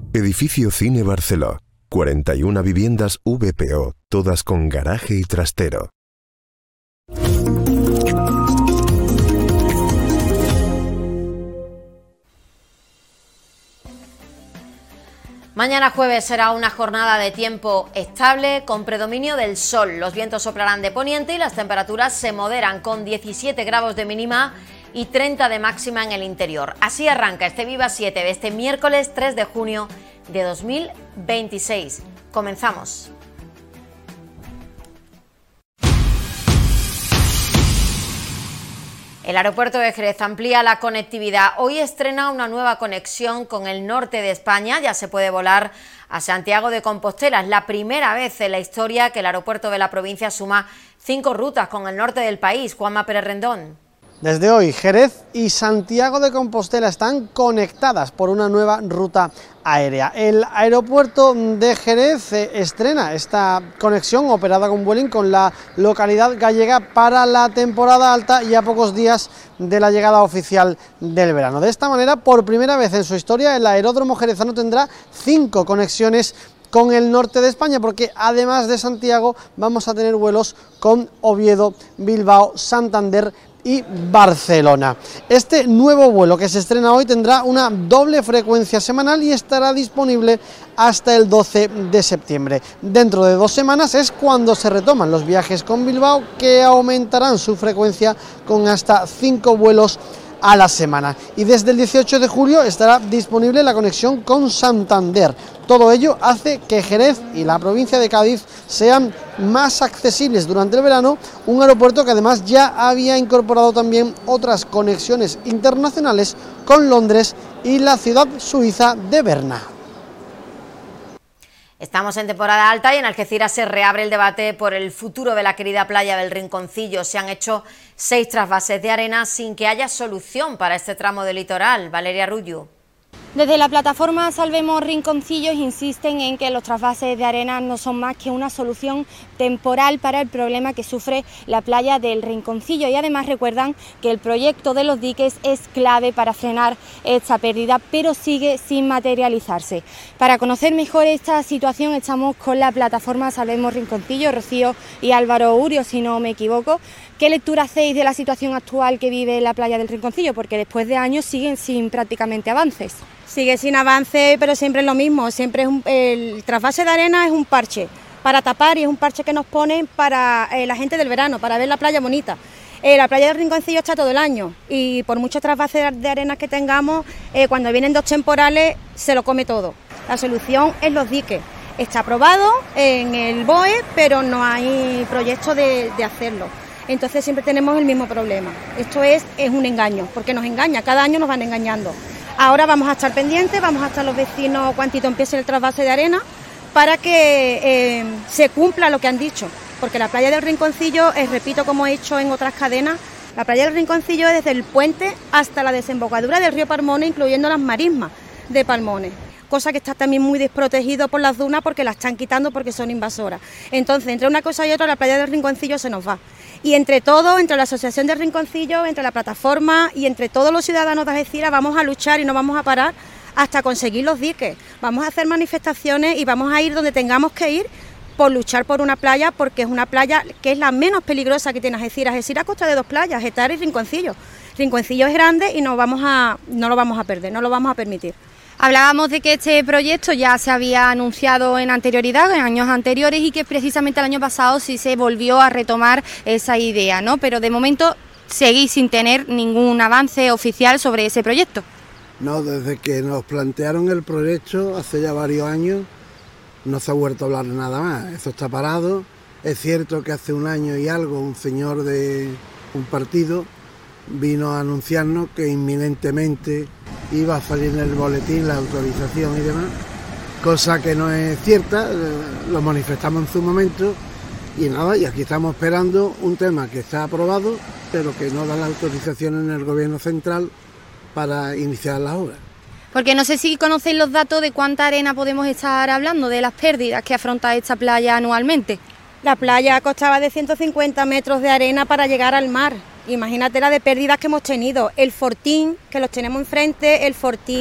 Edificio Cine Barceló. 41 viviendas VPO, todas con garaje y trastero. Mañana jueves será una jornada de tiempo estable con predominio del sol. Los vientos soplarán de poniente y las temperaturas se moderan con 17 grados de mínima y 30 de máxima en el interior. Así arranca este Viva 7 de este miércoles 3 de junio de 2026. Comenzamos. El aeropuerto de Jerez amplía la conectividad. Hoy estrena una nueva conexión con el norte de España. Ya se puede volar a Santiago de Compostela. Es la primera vez en la historia que el aeropuerto de la provincia suma 5 rutas con el norte del país. Juanma Pérez Rendón. Desde hoy, Jerez y Santiago de Compostela están conectadas por una nueva ruta aérea. El aeropuerto de Jerez estrena esta conexión operada con Vueling con la localidad gallega para la temporada alta y a pocos días de la llegada oficial del verano. De esta manera, por primera vez en su historia, el aeródromo jerezano tendrá 5 conexiones con el norte de España, porque además de Santiago vamos a tener vuelos con Oviedo, Bilbao, Santander y Barcelona. Este nuevo vuelo que se estrena hoy tendrá una doble frecuencia semanal y estará disponible hasta el 12 de septiembre. Dentro de 2 semanas es cuando se retoman los viajes con Bilbao, que aumentarán su frecuencia con hasta 5 vuelos a la semana. Y desde el 18 de julio estará disponible la conexión con Santander. Todo ello hace que Jerez y la provincia de Cádiz sean más accesibles durante el verano, un aeropuerto que además ya había incorporado también otras conexiones internacionales con Londres y la ciudad suiza de Berna. Estamos en temporada alta y en Algeciras se reabre el debate por el futuro de la querida playa del Rinconcillo. Se han hecho 6 trasvases de arena sin que haya solución para este tramo del litoral. Valeria Rullo. Desde la plataforma Salvemos Rinconcillos insisten en que los trasvases de arena no son más que una solución temporal para el problema que sufre la playa del Rinconcillo y además recuerdan que el proyecto de los diques es clave para frenar esta pérdida, pero sigue sin materializarse. Para conocer mejor esta situación estamos con la plataforma Salvemos Rinconcillos, Rocío y Álvaro Urio, si no me equivoco. ¿Qué lectura hacéis de la situación actual que vive la playa del Rinconcillo? Porque después de años siguen sin prácticamente avances. Sigue sin avance, pero siempre es lo mismo, siempre es el trasvase de arena es un parche para tapar y es un parche que nos ponen para la gente del verano, para ver la playa bonita. La playa del Rinconcillo está todo el año y por muchos trasvases de arena que tengamos, cuando vienen 2 temporales se lo come todo. La solución es los diques. Está aprobado en el BOE, pero no hay proyecto de hacerlo. Entonces siempre tenemos el mismo problema. Esto es un engaño, porque nos engaña, cada año nos van engañando. Ahora vamos a estar pendientes, vamos a estar los vecinos cuantito empiece el trasvase de arena para que se cumpla lo que han dicho, porque la playa del Rinconcillo, repito como he hecho en otras cadenas, la playa del Rinconcillo es desde el puente hasta la desembocadura del río Palmones, incluyendo las marismas de Palmones, cosa que está también muy desprotegido por las dunas porque la están quitando porque son invasoras. Entonces, entre una cosa y otra, la playa del Rinconcillo se nos va. Y entre todos, entre la Asociación del Rinconcillo, entre la plataforma y entre todos los ciudadanos de Algeciras vamos a luchar y no vamos a parar hasta conseguir los diques. Vamos a hacer manifestaciones y vamos a ir donde tengamos que ir por luchar por una playa, porque es una playa que es la menos peligrosa que tiene Algeciras. Algeciras consta de 2 playas, Getar y Rinconcillo. Rinconcillo es grande y no lo vamos a perder, no lo vamos a permitir. Hablábamos de que este proyecto ya se había anunciado en anterioridad, en años anteriores, y que precisamente el año pasado sí se volvió a retomar esa idea, ¿no? Pero de momento seguís sin tener ningún avance oficial sobre ese proyecto. No, desde que nos plantearon el proyecto hace ya varios años no se ha vuelto a hablar de nada más. Eso está parado. Es cierto que hace 1 año y algo un señor de un partido vino a anunciarnos que inminentemente iba a salir en el boletín la autorización y demás, cosa que no es cierta, lo manifestamos en su momento y nada, y aquí estamos esperando un tema que está aprobado, pero que no da la autorización en el gobierno central para iniciar las obras. Porque no sé si conocéis los datos de cuánta arena podemos estar hablando, de las pérdidas que afronta esta playa anualmente. La playa costaba de 150 metros de arena para llegar al mar. Imagínate la de pérdidas que hemos tenido. El Fortín, que los tenemos enfrente, el Fortín